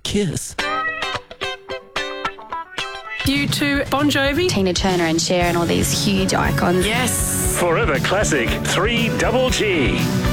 kiss. Due to Bon Jovi. Tina Turner and Cher and all these huge icons. Yes. Forever Classic 3 Double G.